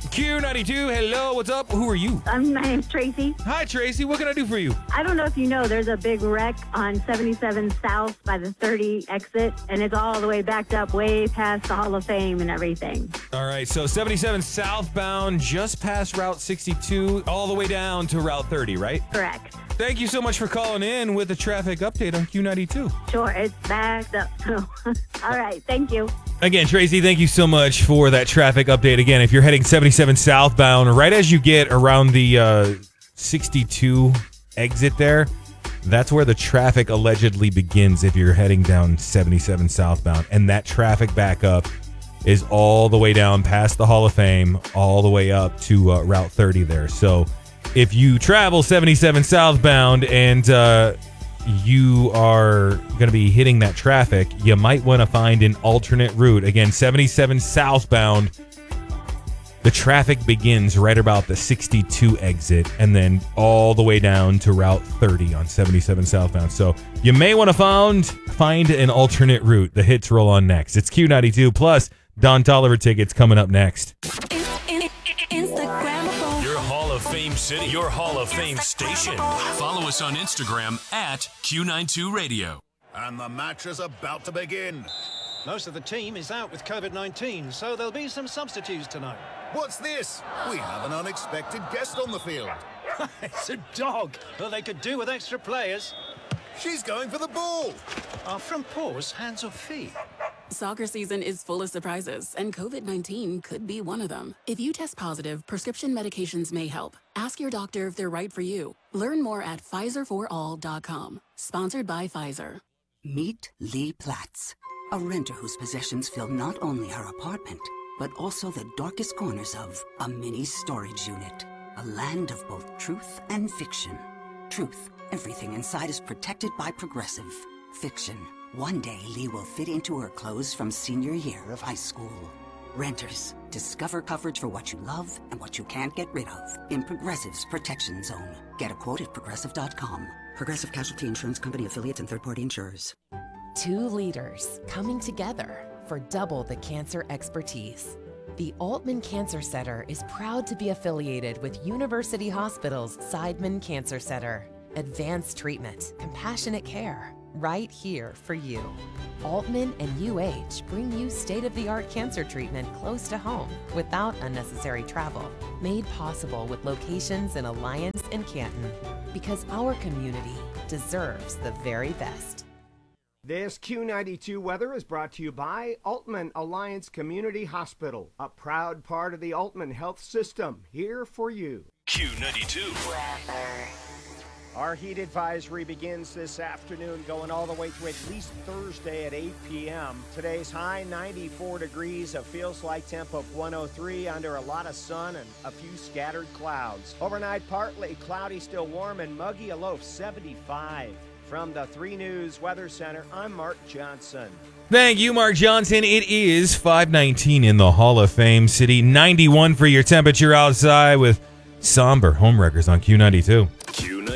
Q92, hello, what's up? Who are you? My name's Tracy. Hi, Tracy. What can I do for you? I don't know if you know, there's a big wreck on 77 South by the 30 exit, and it's all the way backed up way past the Hall of Fame and everything. All right, so 77 southbound, just past Route 62, all the way down to Route 30, right? Correct. Thank you so much for calling in with a traffic update on Q92. Sure, it's backed up. All right, thank you. Again, Tracy, thank you so much for that traffic update. Again, if you're heading 77 southbound, right as you get around the 62 exit there, that's where the traffic allegedly begins if you're heading down 77 southbound. And that traffic backup is all the way down past the Hall of Fame, all the way up to Route 30 there. So if you travel 77 southbound and you are going to be hitting that traffic, you might want to find an alternate route. Again, 77 southbound, the traffic begins right about the 62 exit and then all the way down to Route 30 on 77 southbound. So you may want to find an alternate route. The hits roll on next. It's Q92 plus Don Toliver tickets coming up next. Your Hall of Fame city, your Hall of Fame station. Follow us on Instagram at Q92 Radio. And the match is about to begin. Most of the team is out with COVID-19, so there'll be some substitutes tonight. What's this? We have an unexpected guest on the field. It's a dog. Well, they could do with extra players. She's going for the ball. Are front paws hands or feet? Soccer season is full of surprises, and COVID-19 could be one of them. If you test positive, prescription medications may help. Ask your doctor if they're right for you. Learn more at PfizerForAll.com. Sponsored by Pfizer. Meet Lee Platts, a renter whose possessions fill not only her apartment, but also the darkest corners of a mini storage unit. A land of both truth and fiction. Truth, everything inside is protected by Progressive. Fiction, one day Lee will fit into her clothes from senior year of high school. Renters, discover coverage for what you love and what you can't get rid of in Progressive's Protection Zone. Get a quote at Progressive.com. Progressive Casualty Insurance Company affiliates and third-party insurers. Two leaders coming together for double the cancer expertise. The Altman Cancer Center is proud to be affiliated with University Hospital's Seidman Cancer Center. Advanced treatment, compassionate care, right here for you. Altman and UH bring you state-of-the-art cancer treatment close to home without unnecessary travel. Made possible with locations in Alliance and Canton, because our community deserves the very best. This Q92 weather is brought to you by Altman Alliance Community Hospital, a proud part of the Altman Health System, here for you. Q92. Our heat advisory begins this afternoon, going all the way through at least Thursday at 8 p.m. Today's high, 94 degrees, a feels-like temp of 103 under a lot of sun and a few scattered clouds. Overnight, partly cloudy, still warm and muggy, a low of 75. From the 3 News Weather Center, I'm Mark Johnson. Thank you, Mark Johnson. It is 519 in the Hall of Fame city. 91 for your temperature outside with somber homewreckers on Q92. Q92.